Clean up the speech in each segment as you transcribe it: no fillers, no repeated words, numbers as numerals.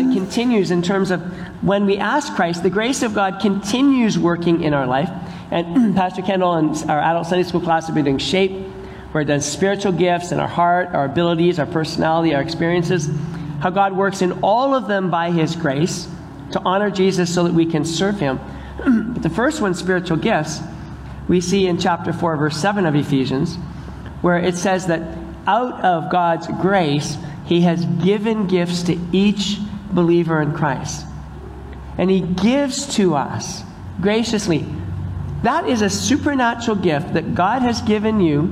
it continues in terms of when we ask Christ, the grace of God continues working in our life. And Pastor Kendall and our adult Sunday school class have been doing Shape, where it does spiritual gifts in our heart, our abilities, our personality, our experiences, how God works in all of them by His grace to honor Jesus so that we can serve Him. But the first one, spiritual gifts, we see in chapter 4, verse 7 of Ephesians, where it says that out of God's grace, He has given gifts to each believer in Christ. And He gives to us graciously. That is a supernatural gift that God has given you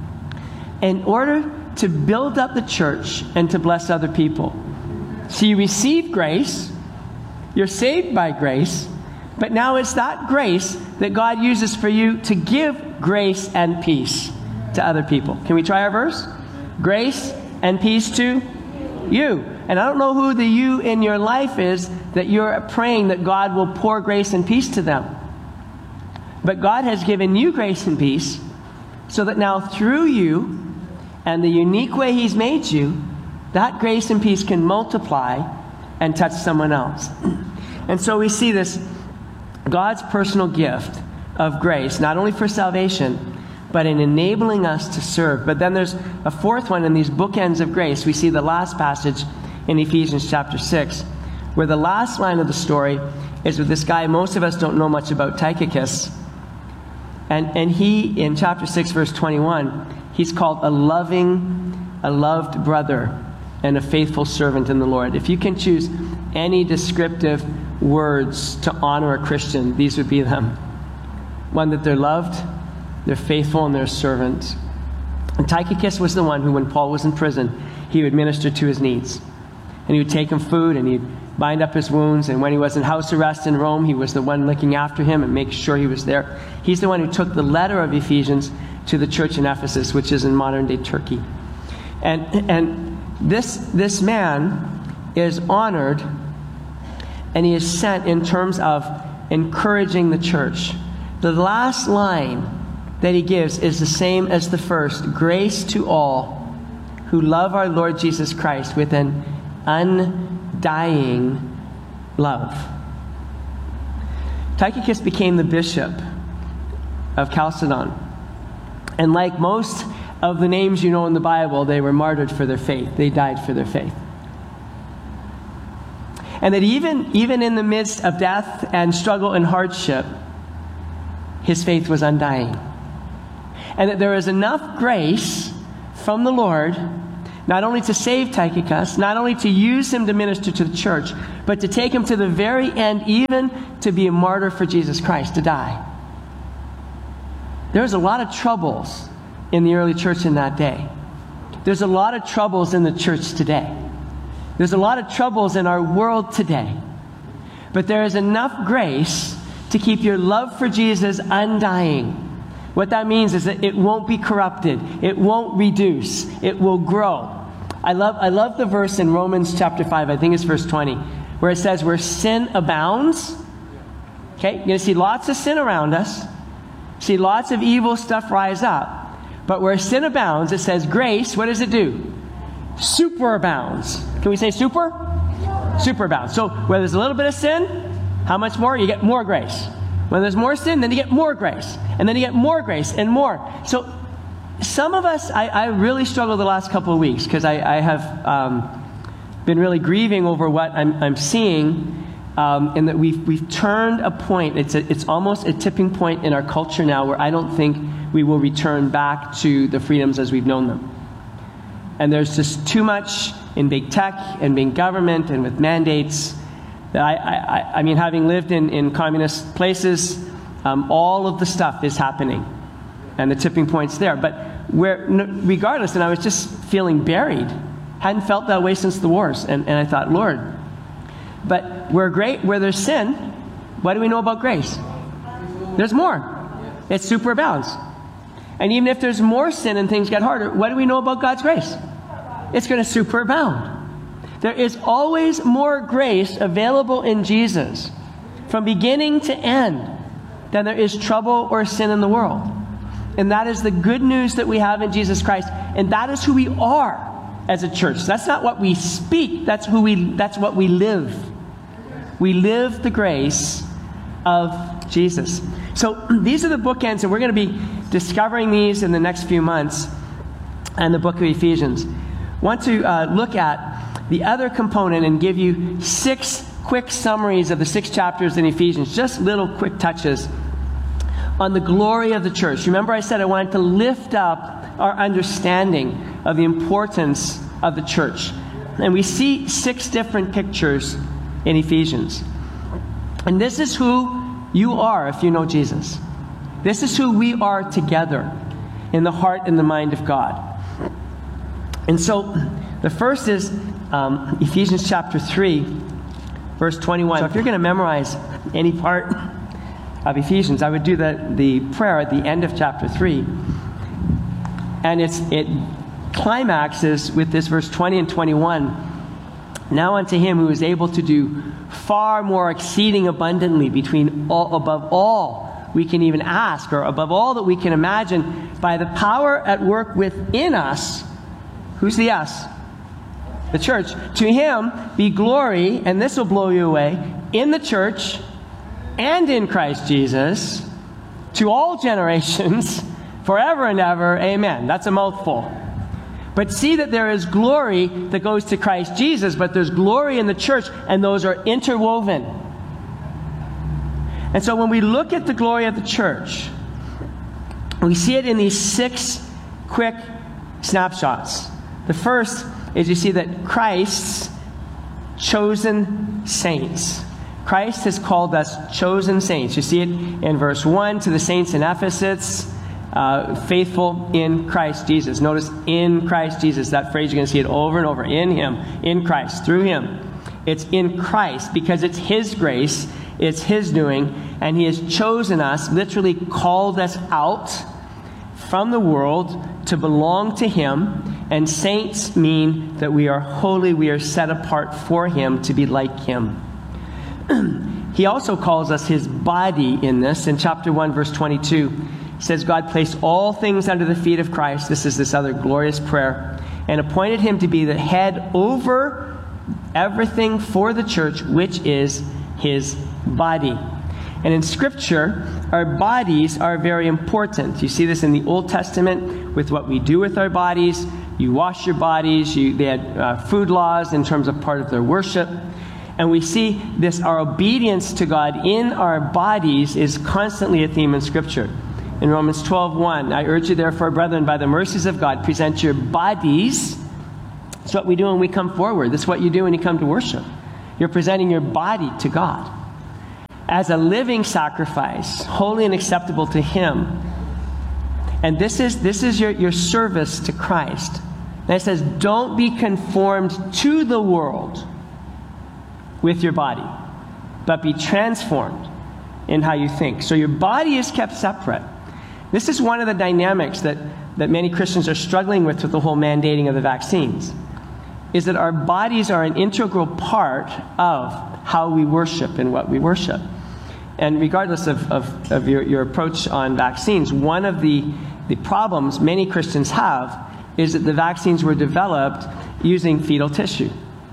in order to build up the church and to bless other people. So you receive grace, you're saved by grace, but now it's that grace that God uses for you to give grace and peace to other people. Can we try our verse? Grace and peace to you. And I don't know who the you in your life is that you're praying that God will pour grace and peace to them. But God has given you grace and peace so that now through you and the unique way He's made you, that grace and peace can multiply and touch someone else. And so we see this, God's personal gift of grace, not only for salvation, but in enabling us to serve. But then there's a fourth one in these bookends of grace. We see the last passage in Ephesians chapter 6, where the last line of the story is with this guy most of us don't know much about, Tychicus. And he, in chapter 6, verse 21, he's called a loved brother and a faithful servant in the Lord. If you can choose any descriptive words to honor a Christian, these would be them. One, that they're loved, they're faithful, and they're servants. And Tychicus was the one who, when Paul was in prison, he would minister to his needs. And he would take him food, and he'd bind up his wounds. And when he was in house arrest in Rome, he was the one looking after him and making sure he was there. He's the one who took the letter of Ephesians to the church in Ephesus, which is in modern-day Turkey. And this man is honored, and he is sent in terms of encouraging the church. The last line that he gives is the same as the first. Grace to all who love our Lord Jesus Christ with an undying love. Tychicus became the bishop of Chalcedon. And like most of the names you know in the Bible, they were martyred for their faith. They died for their faith. And that even in the midst of death and struggle and hardship, his faith was undying. And that there is enough grace from the Lord, not only to save Tychicus, not only to use him to minister to the church, but to take him to the very end, even to be a martyr for Jesus Christ, to die. There's a lot of troubles in the early church in that day. There's a lot of troubles in the church today. There's a lot of troubles in our world today. But there is enough grace to keep your love for Jesus undying. What that means is that it won't be corrupted. It won't reduce. It will grow. I love the verse in Romans chapter 5, I think it's verse 20, where it says, where sin abounds, okay, you're going to see lots of sin around us, see lots of evil stuff rise up, but where sin abounds, it says grace, what does it do? Superabounds. Can we say super? Superabounds. So where there's a little bit of sin, how much more? You get more grace. When there's more sin, then you get more grace. And then you get more grace and more. So some of us, I really struggled the last couple of weeks because I have been really grieving over what I'm seeing, and that we've turned a point. It's almost a tipping point in our culture now where I don't think we will return back to the freedoms as we've known them. And there's just too much in big tech and big government and with mandates. I mean, having lived in communist places, all of the stuff is happening, and the tipping point's there. But regardless, and I was just feeling buried. Hadn't felt that way since the wars, and I thought, Lord. But where there's sin, what do we know about grace? There's more. It superabounds. And even if there's more sin and things get harder, what do we know about God's grace? It's going to superabound. There is always more grace available in Jesus from beginning to end than there is trouble or sin in the world. And that is the good news that we have in Jesus Christ. And that is who we are. as a church. That's not what we speak. That's what we live. We live the grace of Jesus. So these are the bookends, and we're going to be discovering these in the next few months in the book of Ephesians. I want to look at the other component and give you 6 quick summaries of the 6 chapters in Ephesians, just little quick touches on the glory of the church. Remember I said I wanted to lift up our understanding of the importance of the church. And we see 6 different pictures in Ephesians. And this is who you are if you know Jesus. This is who we are together in the heart and the mind of God. And so the first is Ephesians chapter 3, verse 21. So if you're going to memorize any part of Ephesians, I would do the prayer at the end of chapter 3. And it climaxes with this verse 20 and 21. Now unto him who is able to do far more exceeding abundantly above all we can even ask, or above all that we can imagine, by the power at work within us. Who's the us? The church. To him be glory, and this will blow you away, in the church and in Christ Jesus, to all generations, forever and ever. Amen. That's a mouthful. But see that there is glory that goes to Christ Jesus, but there's glory in the church, and those are interwoven. And so when we look at the glory of the church, we see it in these 6 quick snapshots. The first is you see that Christ's chosen saints. Christ has called us chosen saints. You see it in verse 1 to the saints in Ephesus, faithful in Christ Jesus. Notice in Christ Jesus. That phrase, you're going to see it over and over. In him, in Christ, through him. It's in Christ because it's his grace, it's his doing, and he has chosen us, literally called us out from the world to belong to him. And saints mean that we are holy, we are set apart for him to be like him. He also calls us his body in this. In chapter 1, verse 22, it says, God placed all things under the feet of Christ. This is this other glorious prayer. And appointed him to be the head over everything for the church, which is his body. And in Scripture, our bodies are very important. You see this in the Old Testament with what we do with our bodies. You wash your bodies. They had food laws in terms of part of their worship. And we see this, our obedience to God in our bodies is constantly a theme in Scripture. In Romans 12:1, I urge you therefore, brethren, by the mercies of God, present your bodies. That's what we do when we come forward. That's what you do when you come to worship. You're presenting your body to God as a living sacrifice, holy and acceptable to him. And this is your service to Christ. And it says, don't be conformed to the world with your body, but be transformed in how you think. So your body is kept separate. This is one of the dynamics that many Christians are struggling with the whole mandating of the vaccines, is that our bodies are an integral part of how we worship and what we worship. And regardless of your approach on vaccines, one of the problems many Christians have is that the vaccines were developed using fetal tissue.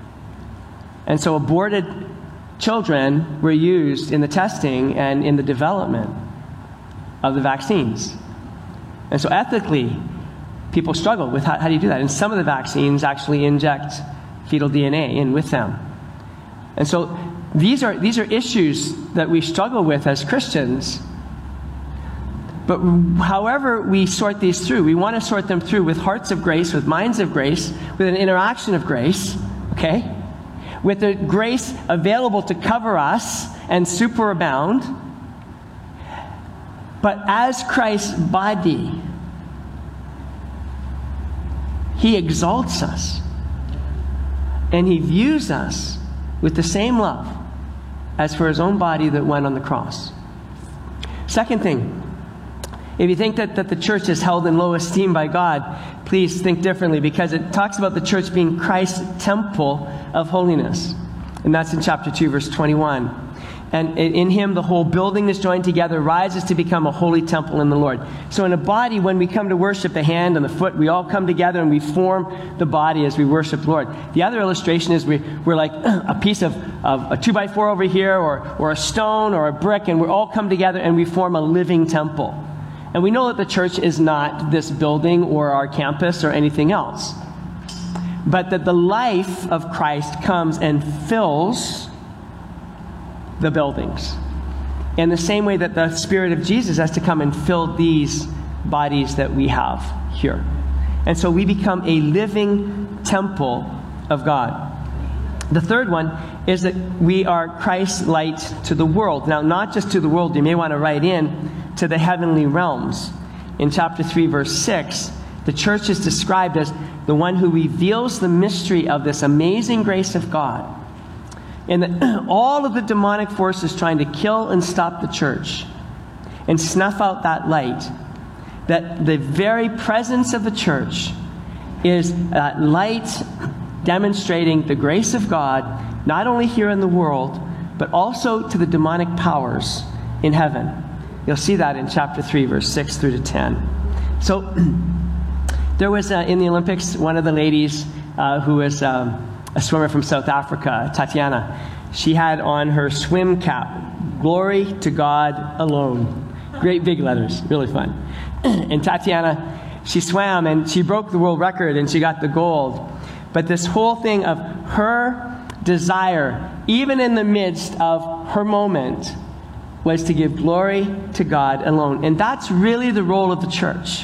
And so aborted children were used in the testing and in the development of the vaccines. And so ethically, people struggle with how do you do that? And some of the vaccines actually inject fetal DNA in with them. And so these are issues that we struggle with as Christians. But however we sort these through, we want to sort them through with hearts of grace, with minds of grace, with an interaction of grace, okay? With the grace available to cover us and superabound. But as Christ's body, he exalts us. And he views us with the same love as for his own body that went on the cross. Second thing, if you think that the church is held in low esteem by God, please think differently, because it talks about the church being Christ's temple of holiness. And that's in chapter 2, verse 21. And in him, the whole building is joined together, rises to become a holy temple in the Lord. So in a body, when we come to worship, the hand and the foot, we all come together and we form the body as we worship the Lord. The other illustration is we're like a piece of a 2x4 over here, or a stone or a brick, and we all come together and we form a living temple. And we know that the church is not this building or our campus or anything else, but that the life of Christ comes and fills the buildings, in the same way that the Spirit of Jesus has to come and fill these bodies that we have here. And so we become a living temple of God. The third one is that we are Christ's light to the world. Now, not just to the world, you may want to write in to the heavenly realms. In chapter 3, verse 6, the church is described as the one who reveals the mystery of this amazing grace of God. And that all of the demonic forces trying to kill and stop the church and snuff out that light, that the very presence of the church is that light demonstrating the grace of God, not only here in the world, but also to the demonic powers in heaven. You'll see that in chapter 3, verse 6 through to 10. So there was in the Olympics, one of the ladies who was a swimmer from South Africa, Tatiana. She had on her swim cap, "Glory to God alone." Great big letters, really fun. And Tatiana, she swam and she broke the world record and she got the gold. But this whole thing of her desire, even in the midst of her moment, was to give glory to God alone. And that's really the role of the church.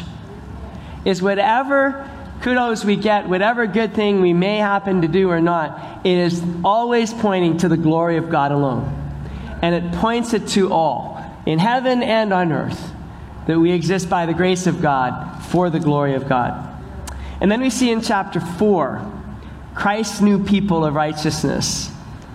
Is whatever kudos we get, whatever good thing we may happen to do or not, it is always pointing to the glory of God alone. And it points it to all, in heaven and on earth, that we exist by the grace of God for the glory of God. And then we see in chapter 4, Christ's new people of righteousness.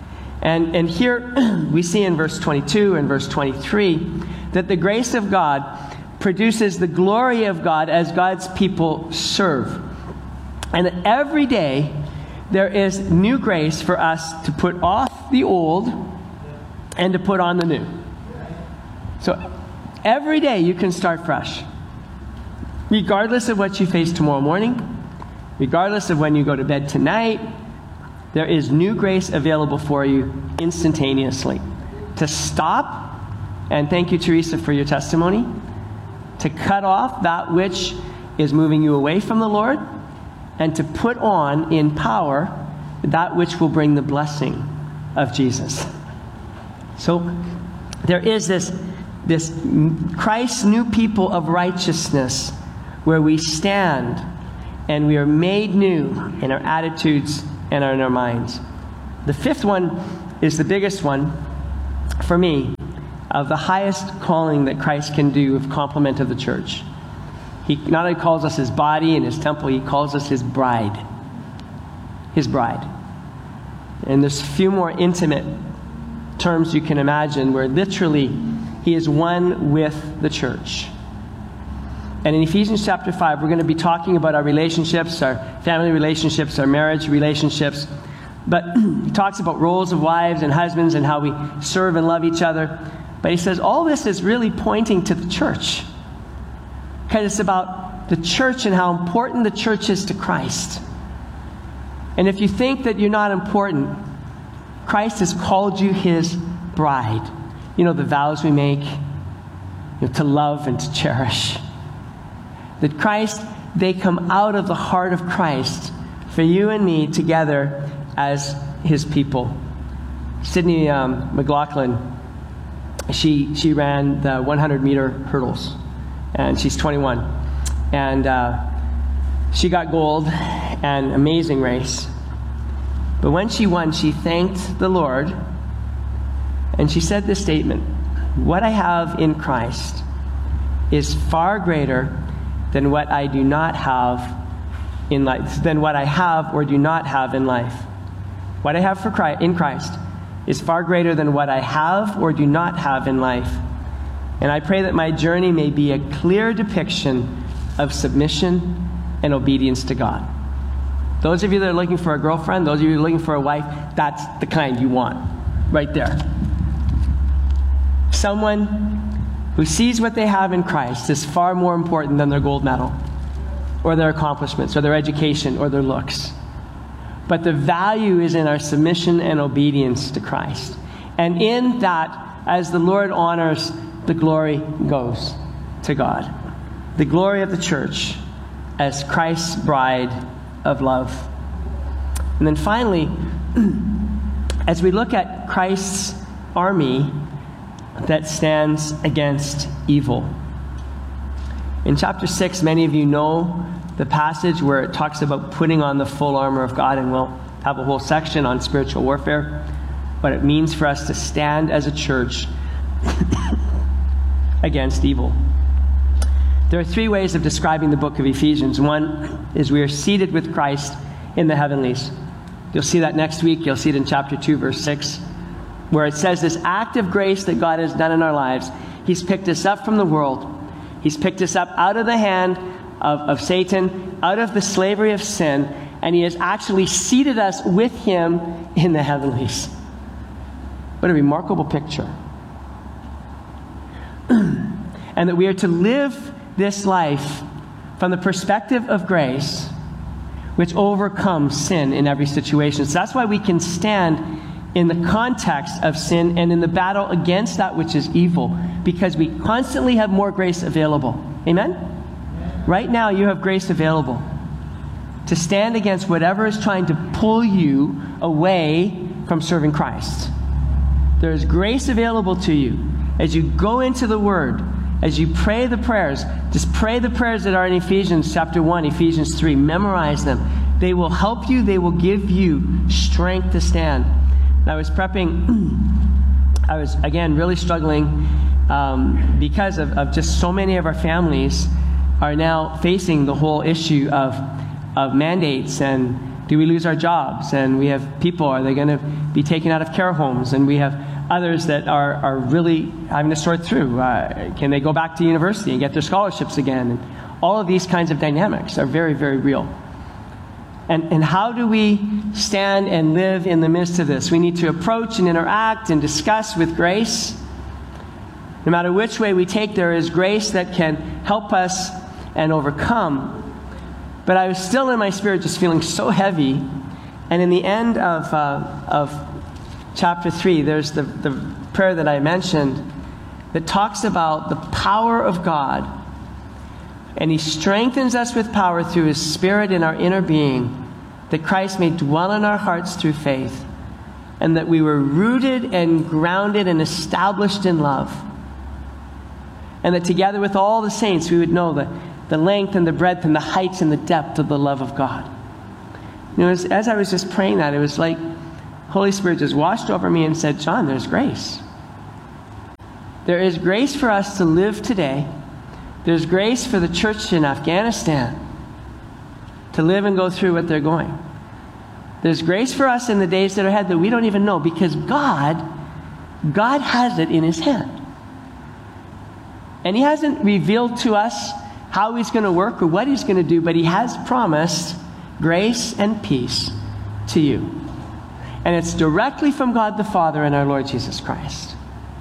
And here we see in verse 22 and verse 23 that the grace of God produces the glory of God as God's people serve. And that every day there is new grace for us to put off the old and to put on the new. So every day you can start fresh. Regardless of what you face tomorrow morning, regardless of when you go to bed tonight, there is new grace available for you instantaneously. To stop, and thank you, Teresa, for your testimony, to cut off that which is moving you away from the Lord, and to put on in power that which will bring the blessing of Jesus. So there is this Christ's new people of righteousness where we stand and we are made new in our attitudes and in our minds. The fifth one is the biggest one for me, of the highest calling that Christ can do of complement of the church. He not only calls us his body and his temple, he calls us his bride. His bride. And there's few more intimate terms you can imagine where literally he is one with the church. And in Ephesians chapter 5, we're going to be talking about our relationships, our family relationships, our marriage relationships. But he talks about roles of wives and husbands and how we serve and love each other. But he says all this is really pointing to the church. Because it's about the church and how important the church is to Christ. And if you think that you're not important, Christ has called you his bride. You know, the vows we make, to love and to cherish. That Christ, they come out of the heart of Christ for you and me together as his people. Sydney McLaughlin, she ran the 100-meter hurdles. And she's 21. And she got gold, an amazing race. But when she won, she thanked the Lord. And she said this statement: "What I have in Christ is far greater than what I do not have in life, than what I have or do not have in life. What I have in Christ is far greater than what I have or do not have in life. And I pray that my journey may be a clear depiction of submission and obedience to God." Those of you that are looking for a girlfriend, those of you that are looking for a wife, that's the kind you want. Right there. Someone who sees what they have in Christ is far more important than their gold medal or their accomplishments or their education or their looks. But the value is in our submission and obedience to Christ. And in that, as the Lord honors, the glory goes to God. The glory of the church as Christ's bride of love. And then finally, as we look at Christ's army that stands against evil. In chapter 6, many of you know the passage where it talks about putting on the full armor of God, and we'll have a whole section on spiritual warfare, what it means for us to stand as a church against evil. There are three ways of describing the book of Ephesians. One is we are seated with Christ in the heavenlies. You'll see that next week. You'll see it in chapter 2, verse 6, where it says this act of grace that God has done in our lives. He's picked us up from the world. He's picked us up out of the hand of Satan, out of the slavery of sin, and he has actually seated us with him in the heavenlies. What a remarkable picture. And that we are to live this life from the perspective of grace, which overcomes sin in every situation. So that's why we can stand in the context of sin and in the battle against that which is evil, because we constantly have more grace available. Amen? Right now you have grace available to stand against whatever is trying to pull you away from serving Christ. There is grace available to you as you go into the Word, as you pray the prayers. Just pray the prayers that are in Ephesians chapter 1, Ephesians 3. Memorize them. They will help you. They will give you strength to stand. I was prepping. I was, again, really struggling because of just so many of our families are now facing the whole issue of mandates, and do we lose our jobs? And we have people, are they going to be taken out of care homes? And we have others that are really having to sort through. Can they go back to university and get their scholarships again? And all of these kinds of dynamics are very, very real. And how do we stand and live in the midst of this? We need to approach and interact and discuss with grace. No matter which way we take, there is grace that can help us and overcome. But I was still in my spirit just feeling so heavy. And in the end of chapter 3, there's the prayer that I mentioned that talks about the power of God. And he strengthens us with power through his Spirit in our inner being, that Christ may dwell in our hearts through faith, and that we were rooted and grounded and established in love. And that together with all the saints we would know the length and the breadth and the heights and the depth of the love of God. You know, as I was just praying that, it was like Holy Spirit just washed over me and said, John, there's grace. There is grace for us to live today. There's grace for the church in Afghanistan to live and go through what they're going. There's grace for us in the days that are ahead that we don't even know, because God has it in his hand. And he hasn't revealed to us how he's going to work or what he's going to do, but he has promised grace and peace to you. And it's directly from God the Father and our Lord Jesus Christ.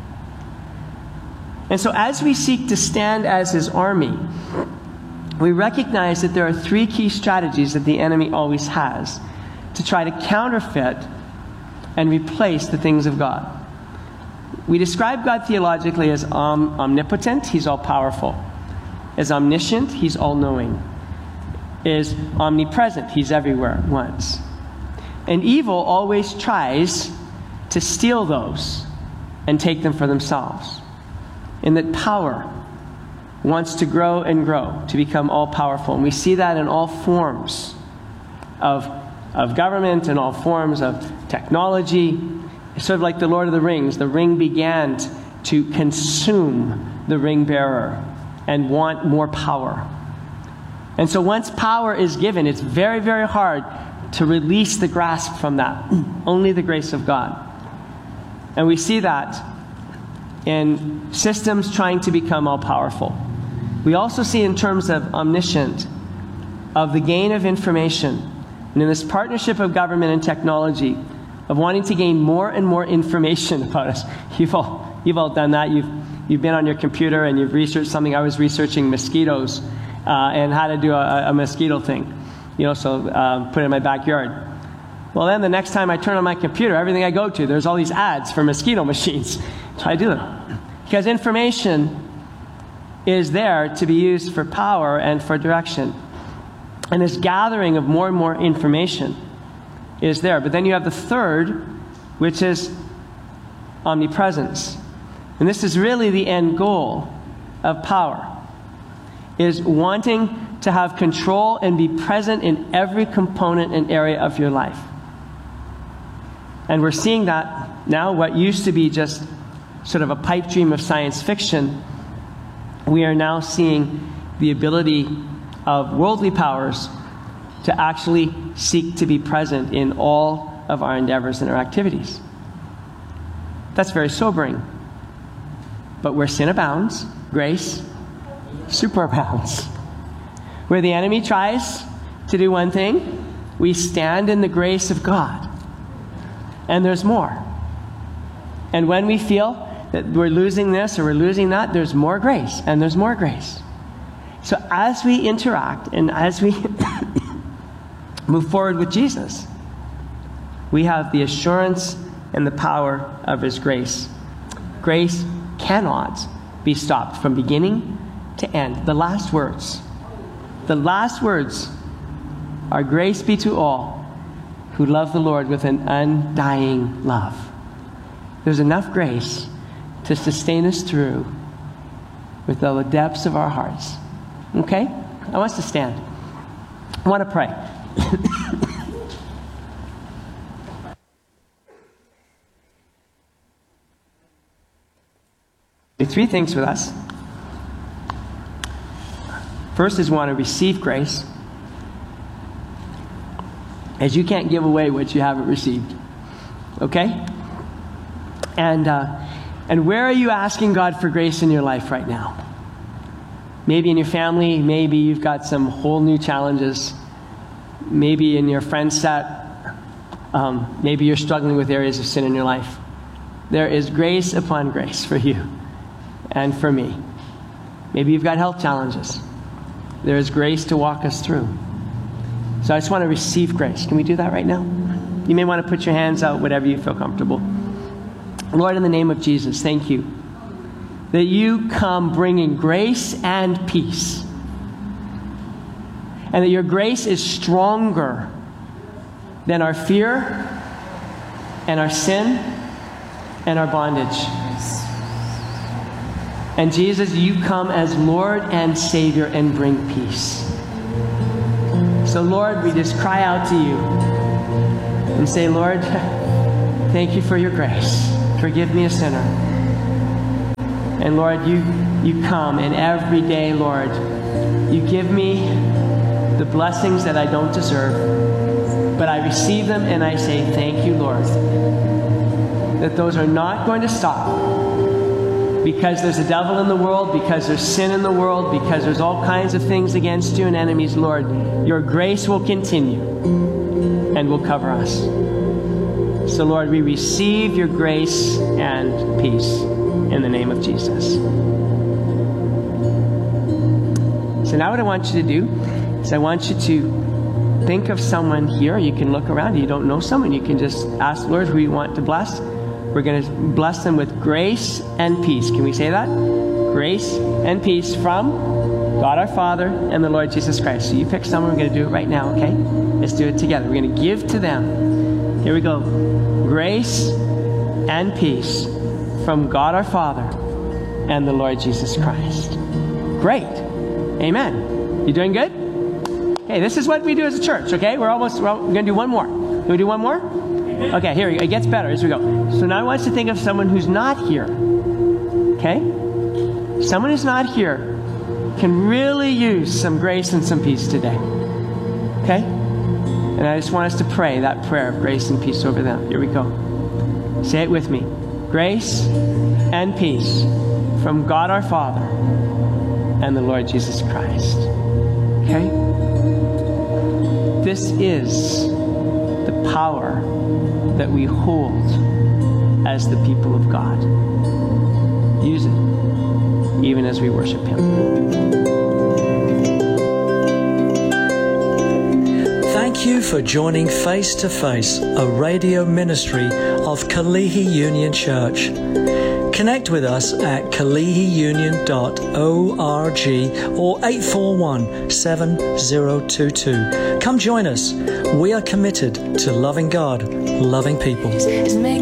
And so as we seek to stand as his army, we recognize that there are three key strategies that the enemy always has to try to counterfeit and replace the things of God. We describe God theologically as omnipotent, he's all-powerful. As omniscient, he's all-knowing. Is omnipresent, he's everywhere at once. And evil always tries to steal those and take them for themselves. And that power wants to grow and grow, to become all-powerful. And we see that in all forms of government and all forms of technology. It's sort of like the Lord of the Rings. The ring began to consume the ring bearer and want more power. And so once power is given, it's very, very hard to release the grasp from that. Only the grace of God. And we see that in systems trying to become all-powerful. We also see in terms of omniscient, of the gain of information, and in this partnership of government and technology, of wanting to gain more and more information about us. You've all you've all done that. You've been on your computer and you've researched something. I was researching mosquitoes and how to do a mosquito thing, so put it in my backyard. Well, then the next time I turn on my computer, everything I go to, there's all these ads for mosquito machines. So I do them. Because information is there to be used for power and for direction. And this gathering of more and more information is there. But then you have the third, which is omnipresence. And this is really the end goal of power, is wanting to have control and be present in every component and area of your life. And we're seeing that now, what used to be just sort of a pipe dream of science fiction, we are now seeing the ability of worldly powers to actually seek to be present in all of our endeavors and our activities. That's very sobering. But where sin abounds, grace superabounds. Where the enemy tries to do one thing, we stand in the grace of God. And there's more. And when we feel that we're losing this or we're losing that, there's more grace, and there's more grace. So as we interact and as we move forward with Jesus, we have the assurance and the power of His grace. Grace cannot be stopped from beginning to end. The last words are, grace be to all who love the Lord with an undying love. There's enough grace to sustain us through with all the depths of our hearts. Okay? I want us to stand. I want to pray. Three things with us. First is we want to receive grace, as you can't give away what you haven't received. Okay? And where are you asking God for grace in your life right now? Maybe in your family, maybe you've got some whole new challenges. Maybe in your friend set, maybe you're struggling with areas of sin in your life. There is grace upon grace for you and for me. Maybe you've got health challenges. There is grace to walk us through. So I just want to receive grace. Can we do that right now? You may want to put your hands out, whatever you feel comfortable. Lord, in the name of Jesus, thank you that you come bringing grace and peace. And that your grace is stronger than our fear and our sin and our bondage. And Jesus, you come as Lord and Savior and bring peace. So Lord, we just cry out to you and say, Lord, thank you for your grace. Forgive me, a sinner. And Lord, you come, and every day, Lord, you give me the blessings that I don't deserve, but I receive them and I say, thank you, Lord. That those are not going to stop. Because there's a devil in the world, because there's sin in the world, because there's all kinds of things against you and enemies, Lord, your grace will continue and will cover us. So, Lord, we receive your grace and peace in the name of Jesus. So now what I want you to do is I want you to think of someone here. You can look around. You don't know someone. You can just ask, Lord, who you want to bless. We're going to bless them with grace and peace. Can we say that? Grace and peace from God our Father and the Lord Jesus Christ. So you pick someone. We're going to do it right now, okay? Let's do it together. We're going to give to them. Here we go. Grace and peace from God our Father and the Lord Jesus Christ. Great. Amen. You doing good? Okay, this is what we do as a church, okay? We're going to do one more. Can we do one more? Okay, here we go. It gets better as we go. So now I want us to think of someone who's not here. Okay? Someone who's not here can really use some grace and some peace today. Okay? And I just want us to pray that prayer of grace and peace over them. Here we go. Say it with me. Grace and peace from God our Father and the Lord Jesus Christ. Okay? This is the power that we hold as the people of God. use it, even as we worship Him. Thank you for joining Face to Face, a radio ministry of Kalihi Union Church. Connect with us at kalihiunion.org or 841-7022. Come join us. We are committed to loving God, loving people.